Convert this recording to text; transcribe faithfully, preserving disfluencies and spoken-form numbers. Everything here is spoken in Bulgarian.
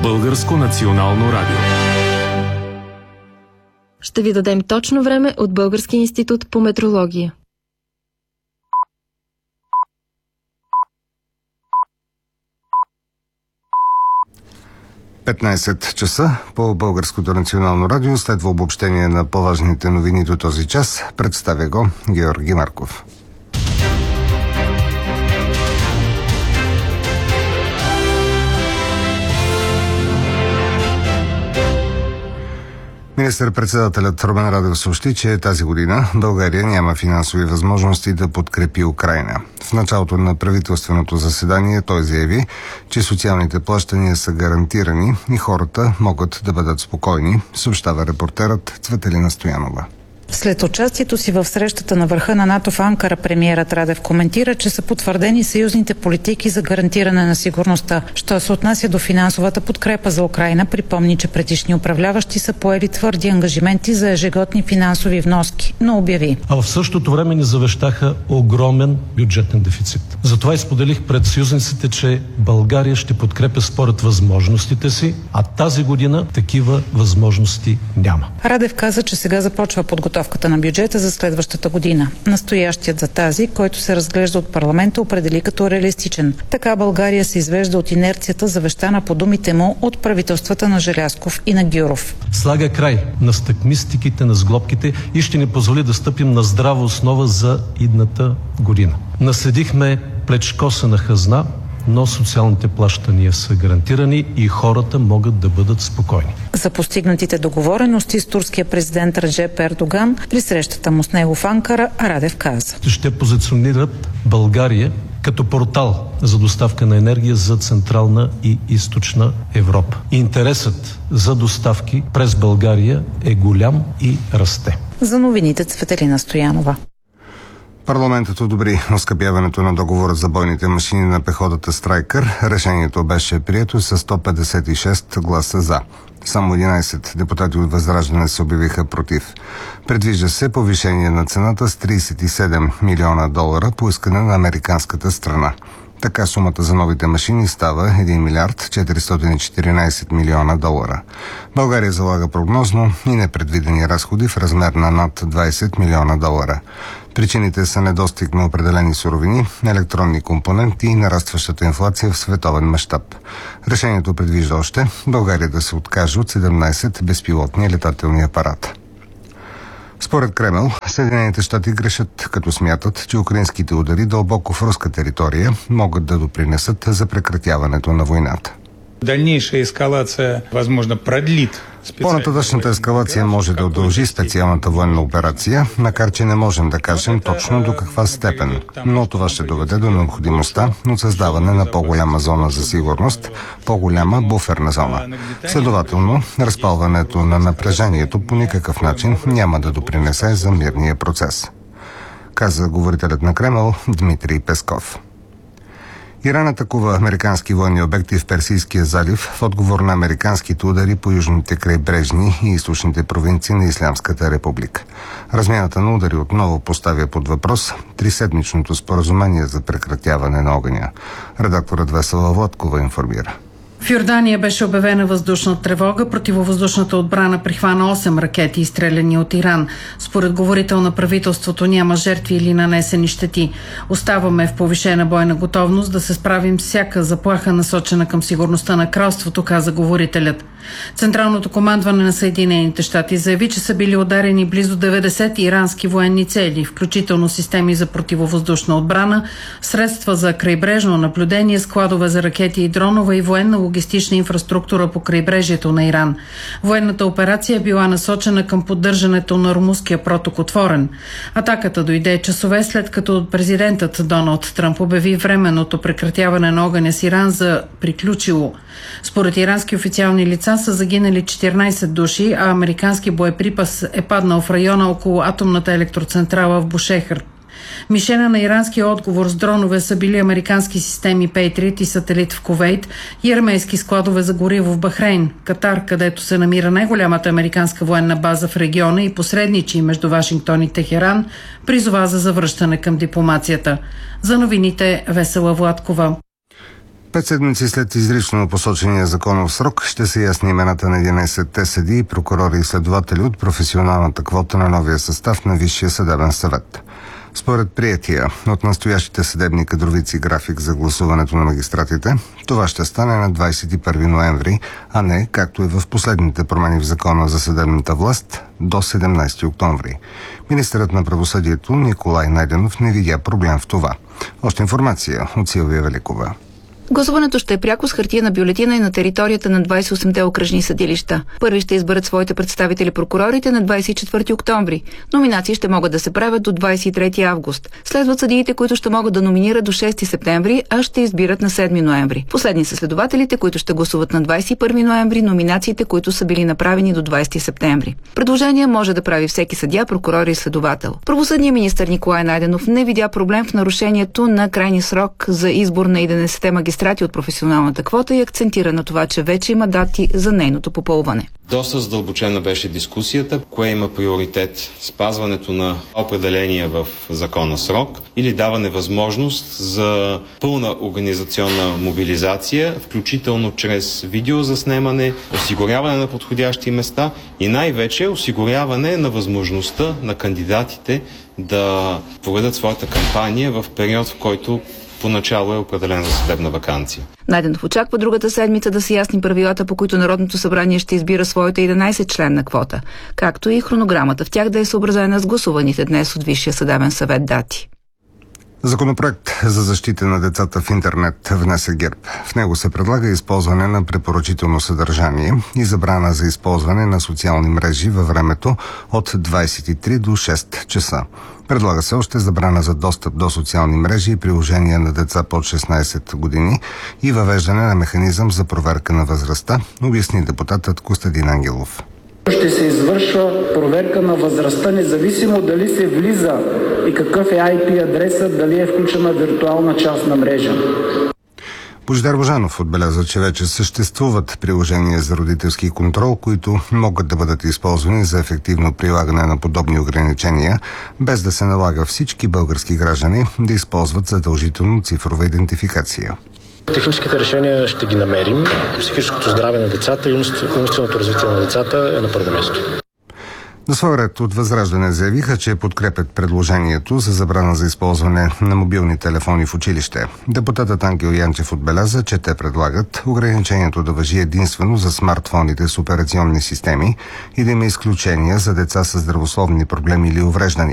Българско национално радио. Ще ви дадем точно време от Българския институт по метрология. петнайсет часа по Българското национално радио. Следва обобщение на по-важните новини до този час. Представя го Георги Марков. Министър-председателят Румен Радев съобщи, че тази година България няма финансови възможности да подкрепи Украйна. В началото на правителственото заседание той заяви, че социалните плащания са гарантирани и хората могат да бъдат спокойни, съобщава репортерът Цветелина Стоянова. След участието си в срещата на върха на НАТО в Анкара, премиерът Радев коментира, че са потвърдени съюзните политики за гарантиране на сигурността. Що се отнася до финансовата подкрепа за Украйна, припомни, че предишни управляващи са поели твърди ангажименти за ежегодни финансови вноски, но обяви. А в същото време ни завещаха огромен бюджетен дефицит. Затова изподелих пред съюзниците, че България ще подкрепя според възможностите си, а тази година такива възможности няма. Радев каза, че сега започва подготовка на бюджета за следващата година. Настоящият за тази, който се разглежда от парламента, определи като реалистичен. Така България се извежда от инерцията, завещана по думите му от правителствата на Желязков и на Гюров. Слага край на стъкмистиките, на сглобките и ще ни позволи да стъпим на здрава основа за идната година. Наследихме плечкосана хазна, но социалните плащания са гарантирани и хората могат да бъдат спокойни. За постигнатите договорености с турския президент Реджеп Ердоган при срещата му с него в Анкара, Радев каза: ще позиционират България като портал за доставка на енергия за Централна и Източна Европа. Интересът за доставки през България е голям и расте. За новините Цветелина Стоянова. Парламентът одобри оскъпяването на договора за бойните машини на пехотата Страйкър. Решението беше прието с сто петдесет и шест гласа за. Само единайсет депутати от Възраждане се обявиха против. Предвижда се повишение на цената с трийсет и седем милиона долара по искане на американската страна. Така сумата за новите машини става един милиард четиристотин и четиринайсет милиона долара. България залага прогнозно и непредвидени разходи в размер на над двайсет милиона долара. Причините са недостиг на определени суровини, електронни компоненти и нарастващата инфлация в световен мащаб. Решението предвижда още България да се откаже от седемнайсет безпилотни летателни апарата. Според Кремъл, Съединените щати грешат, като смятат, че украинските удари дълбоко в руска територия могат да допринесат за прекратяването на войната. Дальнейшая ескалация, възможно, продлит. По-нататъчната ескалация може да удължи специалната военна операция, макар че не можем да кажем точно до каква степен. Но това ще доведе до необходимостта от създаване на по-голяма зона за сигурност, по-голяма буферна зона. Следователно, разпалването на напрежението по никакъв начин няма да допринесе за мирния процес, каза говорителят на Кремъл Дмитрий Песков. Иран атакува американски военни обекти в Персийския залив в отговор на американските удари по южните крайбрежни и източните провинции на Ислямската република. Размяната на удари отново поставя под въпрос триседмичното споразумение за прекратяване на огъня. Редакторът Весела Владкова информира. В Йордания беше обявена въздушна тревога. Противовъздушната отбрана прихвана осем ракети, изстреляни от Иран. Според говорител на правителството няма жертви или нанесени щети. Оставаме в повишена бойна готовност да се справим с всяка заплаха, насочена към сигурността на кралството, каза говорителят. Централното командване на Съединените щати заяви, че са били ударени близо деветдесет ирански военни цели, включително системи за противовъздушна отбрана, средства за крайбрежно наблюдение, складове за ракети и дронове и военна логистична инфраструктура по крайбрежието на Иран. Военната операция е била насочена към поддържането на Ормузския проток отворен. Атаката дойде часове след като президентът Доналд Тръмп обяви временното прекратяване на огъня с Иран за приключило. Според ирански официални лица са загинали четиринайсет души, а американски боеприпас е паднал в района около атомната електроцентрала в Бушехър. Мишена на иранския отговор с дронове са били американски системи Patriot и сателит в Кувейт и армейски складове за гориво в Бахрейн, Катар, където се намира най-голямата американска военна база в региона и посредничи между Вашингтон и Техеран, призова за завръщане към дипломацията. За новините Весела Владкова. Пет седмици след изрично посочения законов срок ще се ясни имената на единайсетте съдии, прокурори и следователи от професионалната квота на новия състав на Висшия съдебен съвет. Според приятия от настоящите съдебни кадровици график за гласуването на магистратите, това ще стане на двайсет и първи ноември, а не, както е в последните промени в закона за съдебната власт, до седемнайсети октомври. Министърът на правосъдието Николай Найденов не видя проблем в това. Още информация от Силвия Великова. Гласуването ще е пряко с хартиена бюлетина и на територията на двайсет и осемте окръжни съдилища. Първи ще изберат своите представители прокурорите на двайсет и четвърти октомври. Номинации ще могат да се правят до двайсет и трети август. Следват съдиите, които ще могат да номинират до шести септември, а ще избират на седми ноември. Последни са следователите, които ще гласуват на двайсет и първи ноември, номинациите, които са били направени до двайсети септември. Предложение може да прави всеки съдия, прокурор и следовател. Правосъдният министър Николай Найденов не видя проблем в нарушението на крайния срок за избор на единайсетте магистрати от професионалната квота и акцентира на това, че вече има дати за нейното попълване. Доста задълбочена беше дискусията, кое има приоритет – спазването на определения в закона срок или даване възможност за пълна организационна мобилизация, включително чрез видеозаснемане, осигуряване на подходящи места и най-вече осигуряване на възможността на кандидатите да проведат своята кампания в период, в който поначало е определен за съдебна ваканция. Найденов очаква другата седмица да се ясни правилата, по които Народното събрание ще избира своята единайсет членна квота, както и хронограмата в тях да е съобразена с гласуваните днес от Висшия съдебен съвет дати. Законопроект за защита на децата в интернет внесе ГЕРБ. В него се предлага използване на препоръчително съдържание и забрана за използване на социални мрежи във времето от двайсет и три до шест часа. Предлага се още забрана за достъп до социални мрежи и приложения на деца под шестнайсет години и въвеждане на механизъм за проверка на възрастта, обясни депутатът Костадин Ангелов. Ще се извършва проверка на възрастта, независимо дали се влиза и какъв е ай пи адресът, дали е включена виртуална част на мрежа. Божидар Божанов отбеляза, че вече съществуват приложения за родителски контрол, които могат да бъдат използвани за ефективно прилагане на подобни ограничения, без да се налага всички български граждани да използват задължително цифрова идентификация. Техническите решения ще ги намерим. Психическото здраве на децата и умственото развитие на децата е на първо място. На своя ред от Възраждане заявиха, че подкрепят предложението за забрана за използване на мобилни телефони в училище. Депутатът Ангел Янчев отбеляза, че те предлагат ограничението да важи единствено за смартфоните с операционни системи и да има изключения за деца с здравословни проблеми или увреждания.